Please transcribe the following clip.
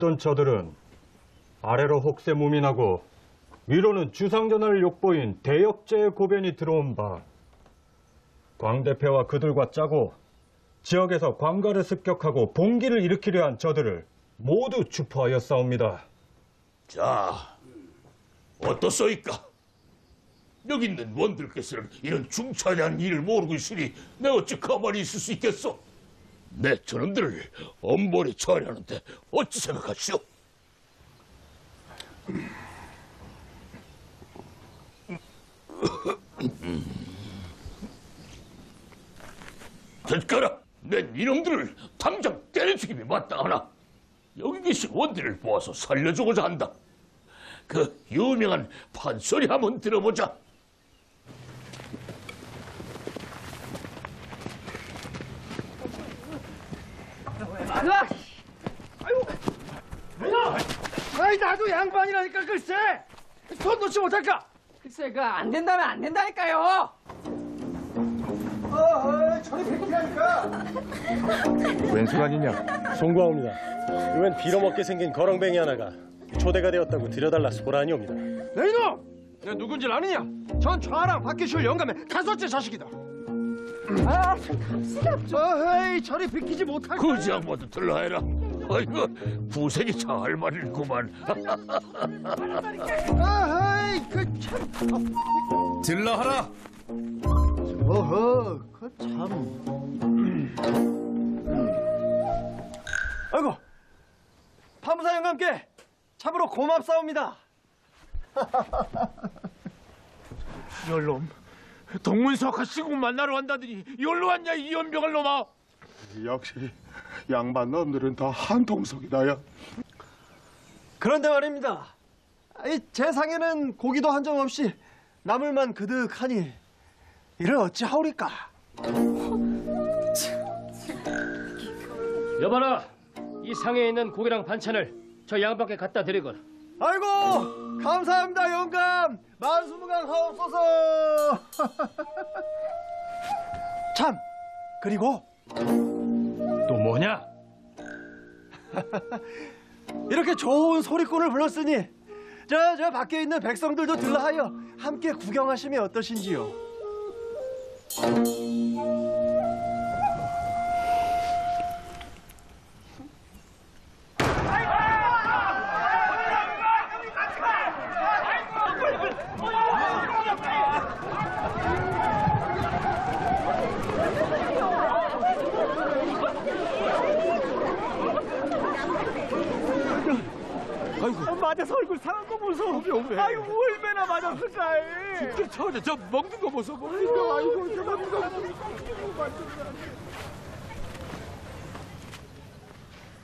있던 저들은 아래로 혹세 무민하고 위로는 주상전하를 욕보인 대역죄의 고변이 들어온 바 광 대표와 그들과 짜고 지역에서 광가를 습격하고 봉기를 일으키려 한 저들을 모두 추포하였사옵니다. 자, 어떻소이까? 여기 있는 원들께서는 이런 중차대한 일을 모르고 있으니 내가 어찌 가만히 있을 수 있겠소? 내 저놈들을 엄벌히 처리하는데 어찌 생각하시오? 됐거라! 내 이놈들을 당장 때려 죽임이 마땅하나 여기 계신 원들을 보아서 살려주고자 한다. 그 유명한 판소리 한번 들어보자. 아이 나도 양반이라니까 글쎄 손 놓지 못할까? 글쎄 그 안 된다면 안 된다니까요. 저리 백기라니까. 웬 소란이냐? 송구하옵니다. 이wen 빌어먹게 생긴 거렁뱅이 하나가 초대가 되었다고 들여달라 소란이옵니다. 내 이놈! 내가 누군지 아느냐? 전 좌랑 박기슈 영감의 다섯째 자식이다. 에이 저리 비키지 못할까? 그 장모도 들러해라. 아이고 구색이 잘 말일구만. 아이 그 참. 들러하라. 어허 그 참. 아이고 파무사 영감께 참으로 고맙사옵니다. 열놈, 동문석화 시국 만나러 간다더니 열로 왔냐 이 연병을 놈아. 역시 양반 놈들은 다 한통속이다야. 그런데 말입니다. 이 세상에는 고기도 한정없이 나물만 그득하니 이를 어찌하오리까? 여봐라, 이 상에 있는 고기랑 반찬을 저 양반께 갖다 드리거라. 아이고 감사합니다 영감. 만수무강 하옵소서. 참 그리고 또 뭐냐? 이렇게 좋은 소리꾼을 불렀으니 저 밖에 있는 백성들도 들라하여 함께 구경하시면 어떠신지요? 맞아서 얼굴 상한 거 보소. 아이고 얼마나 맞았을까. 진짜 저 먹는 거 보소. 먹는 거. 아이고 저 먹는 거.